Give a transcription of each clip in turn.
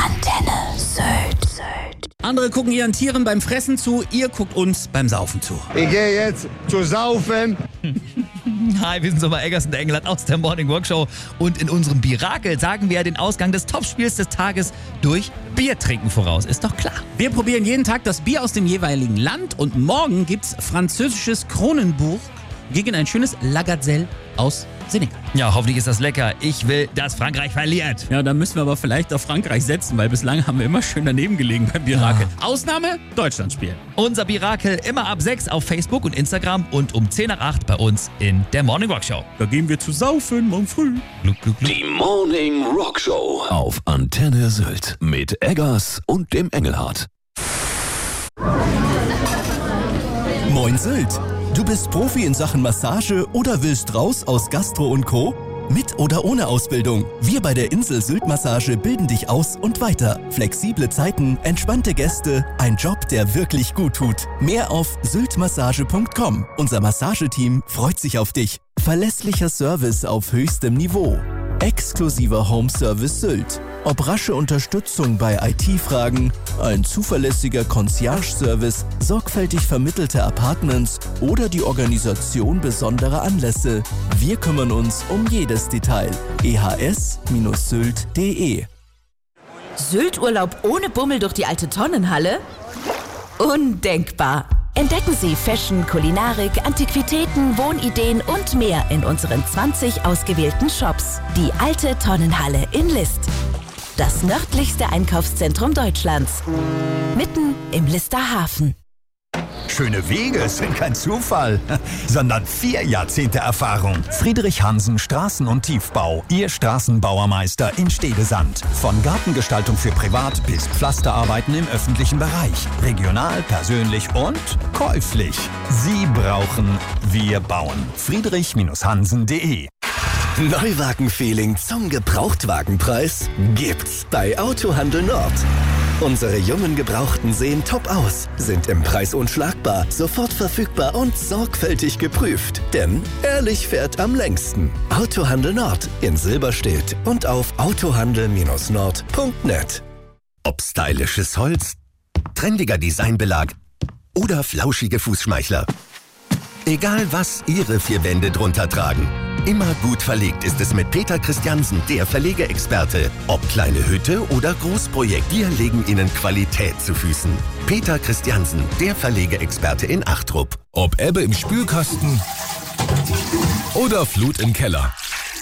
Antenne Sylt. Andere gucken ihren Tieren beim Fressen zu, ihr guckt uns beim Saufen zu. Ich gehe jetzt zu saufen. Hi, wir sind Sommer Eggers und Engelhardt aus der Morning Rock Show. Und in unserem Birakel sagen wir den Ausgang des Topspiels des Tages durch Biertrinken voraus. Ist doch klar. Wir probieren jeden Tag das Bier aus dem jeweiligen Land und morgen gibt's französisches Kronenburg gegen ein schönes La Gazelle aus Senegal. Ja, hoffentlich ist das lecker. Ich will, dass Frankreich verliert. Ja, da müssen wir aber vielleicht auf Frankreich setzen, weil bislang haben wir immer schön daneben gelegen beim Birakel. Ausnahme, Deutschland spielen. Unser Birakel immer ab 6 auf Facebook und Instagram und um 10 nach 8 bei uns in der Morning Rock Show. Da gehen wir zu saufen morgen früh. Gluck, gluck, gluck. Die Morning Rock Show auf Antenne Sylt mit Eggers und dem Engelhardt. Moin Sylt! Du bist Profi in Sachen Massage oder willst raus aus Gastro und Co.? Mit oder ohne Ausbildung. Wir bei der Insel Sylt Massage bilden dich aus und weiter. Flexible Zeiten, entspannte Gäste, ein Job, der wirklich gut tut. Mehr auf syltmassage.com. Unser Massageteam freut sich auf dich. Verlässlicher Service auf höchstem Niveau. Exklusiver Homeservice Sylt. Ob rasche Unterstützung bei IT-Fragen, ein zuverlässiger Concierge-Service, sorgfältig vermittelte Apartments oder die Organisation besonderer Anlässe. Wir kümmern uns um jedes Detail. ehs-sylt.de. Sylt-Urlaub ohne Bummel durch die alte Tonnenhalle? Undenkbar. Entdecken Sie Fashion, Kulinarik, Antiquitäten, Wohnideen und mehr in unseren 20 ausgewählten Shops. Die alte Tonnenhalle in List. Das nördlichste Einkaufszentrum Deutschlands. Mitten im Lister Hafen. Schöne Wege sind kein Zufall, sondern 4 Jahrzehnte Erfahrung. Friedrich Hansen Straßen- und Tiefbau, Ihr Straßenbauermeister in Stedesand. Von Gartengestaltung für Privat bis Pflasterarbeiten im öffentlichen Bereich. Regional, persönlich und käuflich. Sie brauchen, wir bauen. Friedrich-Hansen.de. Neuwagen-Feeling zum Gebrauchtwagenpreis gibt's bei Autohandel Nord. Unsere jungen Gebrauchten sehen top aus, sind im Preis unschlagbar, sofort verfügbar und sorgfältig geprüft. Denn ehrlich fährt am längsten. Autohandel Nord in Silberstedt und auf autohandel-nord.net. Ob stylisches Holz, trendiger Designbelag oder flauschige Fußschmeichler. Egal was Ihre 4 Wände drunter tragen. Immer gut verlegt ist es mit Peter Christiansen, der Verlegeexperte. Ob kleine Hütte oder Großprojekt, wir legen Ihnen Qualität zu Füßen. Peter Christiansen, der Verlegeexperte in Achtrup. Ob Ebbe im Spülkasten oder Flut im Keller.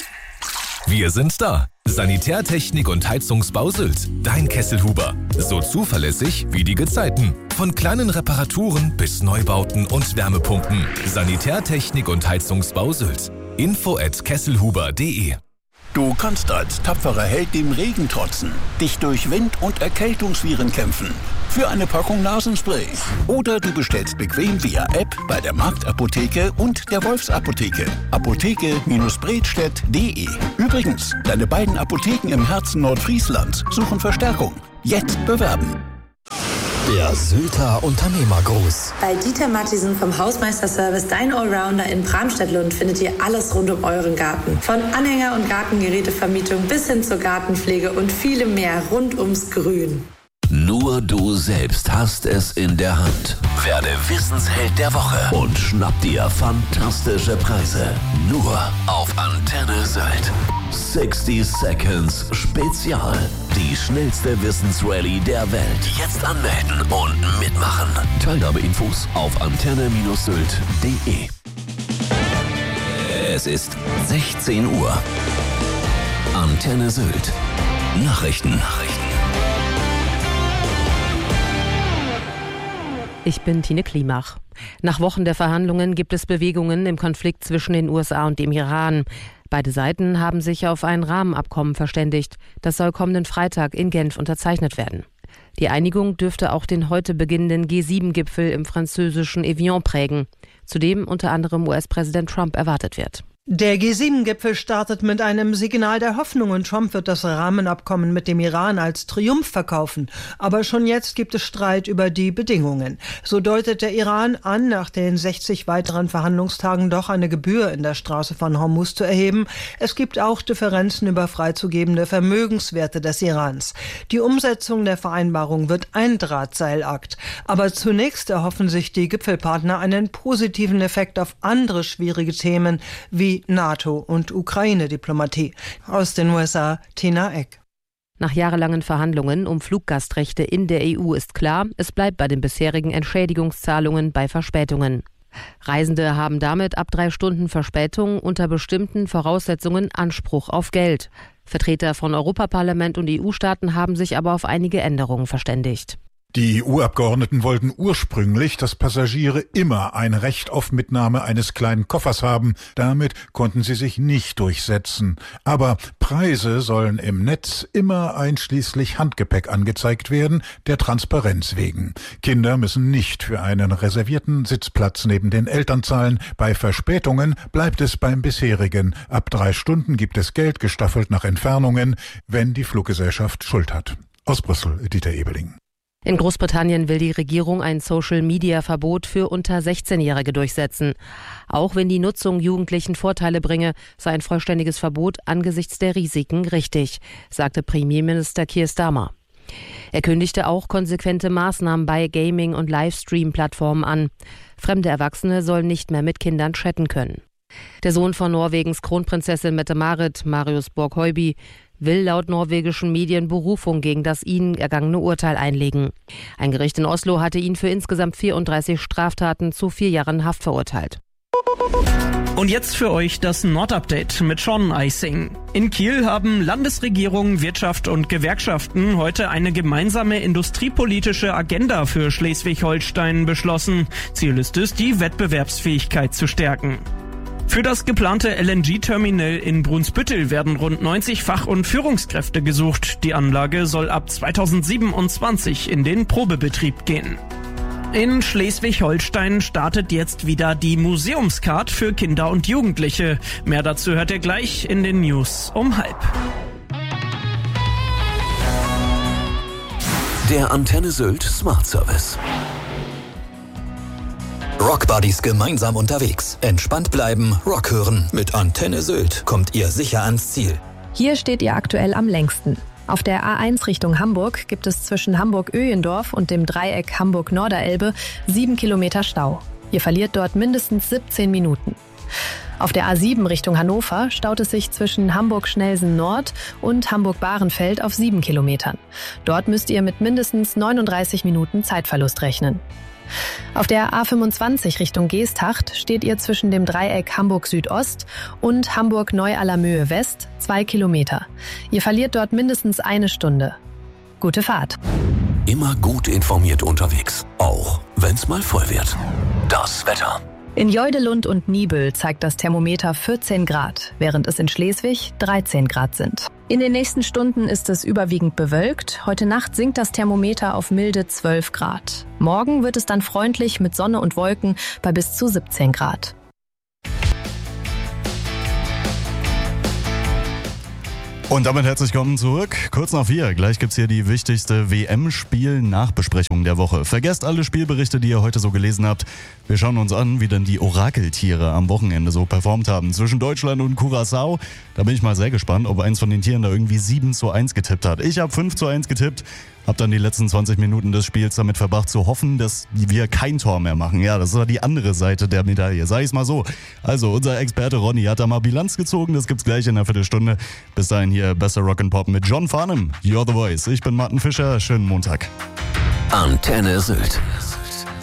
Wir sind da. Sanitärtechnik und Heizungsbau Sylt. Dein Kesselhuber. So zuverlässig wie die Gezeiten. Von kleinen Reparaturen bis Neubauten und Wärmepumpen. Sanitärtechnik und Heizungsbau Sylt. info@kesselhuber.de. Du kannst als tapferer Held dem Regen trotzen, dich durch Wind- und Erkältungsviren kämpfen. Für eine Packung Nasenspray. Oder du bestellst bequem via App bei der Marktapotheke und der Wolfsapotheke. Apotheke-bredstedt.de. Übrigens, deine beiden Apotheken im Herzen Nordfrieslands suchen Verstärkung. Jetzt bewerben. Der Sylter Unternehmergruß. Bei Dieter Mattisen vom Hausmeisterservice Dein Allrounder in Bramstedt-Lund findet ihr alles rund um euren Garten. Von Anhänger- und Gartengerätevermietung bis hin zur Gartenpflege und vielem mehr rund ums Grün. Nur du selbst hast es in der Hand. Werde Wissensheld der Woche und schnapp dir fantastische Preise. Nur auf Antenne Sylt. 60 Seconds Spezial. Die schnellste Wissensrallye der Welt. Jetzt anmelden und mitmachen. Teilnahmeinfos auf antenne-sylt.de. Es ist 16 Uhr. Antenne Sylt. Nachrichten. Ich bin Tine Klimach. Nach Wochen der Verhandlungen gibt es Bewegungen im Konflikt zwischen den USA und dem Iran. Beide Seiten haben sich auf ein Rahmenabkommen verständigt. Das soll kommenden Freitag in Genf unterzeichnet werden. Die Einigung dürfte auch den heute beginnenden G7-Gipfel im französischen Evian prägen, zu dem unter anderem US-Präsident Trump erwartet wird. Der G7-Gipfel startet mit einem Signal der Hoffnung und Trump wird das Rahmenabkommen mit dem Iran als Triumph verkaufen. Aber schon jetzt gibt es Streit über die Bedingungen. So deutet der Iran an, nach den 60 weiteren Verhandlungstagen doch eine Gebühr in der Straße von Hormuz zu erheben. Es gibt auch Differenzen über freizugebende Vermögenswerte des Irans. Die Umsetzung der Vereinbarung wird ein Drahtseilakt. Aber zunächst erhoffen sich die Gipfelpartner einen positiven Effekt auf andere schwierige Themen wie NATO- und Ukraine-Diplomatie. Aus den USA, Tina Eck. Nach jahrelangen Verhandlungen um Fluggastrechte in der EU ist klar, es bleibt bei den bisherigen Entschädigungszahlungen bei Verspätungen. Reisende haben damit ab 3 Stunden Verspätung unter bestimmten Voraussetzungen Anspruch auf Geld. Vertreter von Europaparlament und EU-Staaten haben sich aber auf einige Änderungen verständigt. Die EU-Abgeordneten wollten ursprünglich, dass Passagiere immer ein Recht auf Mitnahme eines kleinen Koffers haben. Damit konnten sie sich nicht durchsetzen. Aber Preise sollen im Netz immer einschließlich Handgepäck angezeigt werden, der Transparenz wegen. Kinder müssen nicht für einen reservierten Sitzplatz neben den Eltern zahlen. Bei Verspätungen bleibt es beim bisherigen. Ab 3 Stunden gibt es Geld gestaffelt nach Entfernungen, wenn die Fluggesellschaft Schuld hat. Aus Brüssel, Dieter Ebeling. In Großbritannien will die Regierung ein Social-Media-Verbot für unter 16-Jährige durchsetzen. Auch wenn die Nutzung Jugendlichen Vorteile bringe, sei ein vollständiges Verbot angesichts der Risiken richtig, sagte Premierminister Keir Starmer. Er kündigte auch konsequente Maßnahmen bei Gaming- und Livestream-Plattformen an. Fremde Erwachsene sollen nicht mehr mit Kindern chatten können. Der Sohn von Norwegens Kronprinzessin Mette-Marit, Marius Borg-Høiby, will laut norwegischen Medien Berufung gegen das ihnen ergangene Urteil einlegen. Ein Gericht in Oslo hatte ihn für insgesamt 34 Straftaten zu 4 Jahren Haft verurteilt. Und jetzt für euch das Nordupdate mit Sean Eising. In Kiel haben Landesregierung, Wirtschaft und Gewerkschaften heute eine gemeinsame industriepolitische Agenda für Schleswig-Holstein beschlossen. Ziel ist es, die Wettbewerbsfähigkeit zu stärken. Für das geplante LNG-Terminal in Brunsbüttel werden rund 90 Fach- und Führungskräfte gesucht. Die Anlage soll ab 2027 in den Probebetrieb gehen. In Schleswig-Holstein startet jetzt wieder die Museumscard für Kinder und Jugendliche. Mehr dazu hört ihr gleich in den News um 12:30. Der Antenne Sylt Smart Service. Rockbuddies gemeinsam unterwegs. Entspannt bleiben, Rock hören. Mit Antenne Sylt kommt ihr sicher ans Ziel. Hier steht ihr aktuell am längsten. Auf der A1 Richtung Hamburg gibt es zwischen Hamburg-Öhendorf und dem Dreieck Hamburg-Norderelbe 7 Kilometer Stau. Ihr verliert dort mindestens 17 Minuten. Auf der A7 Richtung Hannover staut es sich zwischen Hamburg-Schnelsen Nord und Hamburg-Bahrenfeld auf 7 Kilometern. Dort müsst ihr mit mindestens 39 Minuten Zeitverlust rechnen. Auf der A25 Richtung Geesthacht steht ihr zwischen dem Dreieck Hamburg Südost und Hamburg Neu-Allermöhe West 2 Kilometer. Ihr verliert dort mindestens 1 Stunde. Gute Fahrt. Immer gut informiert unterwegs, auch wenn's mal voll wird. Das Wetter. In Jeudelund und Niebüll zeigt das Thermometer 14 Grad, während es in Schleswig 13 Grad sind. In den nächsten Stunden ist es überwiegend bewölkt. Heute Nacht sinkt das Thermometer auf milde 12 Grad. Morgen wird es dann freundlich mit Sonne und Wolken bei bis zu 17 Grad. Und damit herzlich willkommen zurück. Kurz nach 4. Gleich gibt's hier die wichtigste WM-Spiel-Nachbesprechung der Woche. Vergesst alle Spielberichte, die ihr heute so gelesen habt. Wir schauen uns an, wie denn die Orakeltiere am Wochenende so performt haben. Zwischen Deutschland und Curaçao. Da bin ich mal sehr gespannt, ob eins von den Tieren da irgendwie 7:1 getippt hat. Ich habe 5:1 getippt. Hab dann die letzten 20 Minuten des Spiels damit verbracht zu hoffen, dass wir kein Tor mehr machen. Ja, das ist die andere Seite der Medaille, sag ich's mal so. Also, unser Experte Ronny hat da mal Bilanz gezogen, das gibt's gleich in einer Viertelstunde. Bis dahin hier besser Rock'n'Pop mit John Farnham. You're the Voice. Ich bin Martin Fischer, schönen Montag. Antenne Sylt.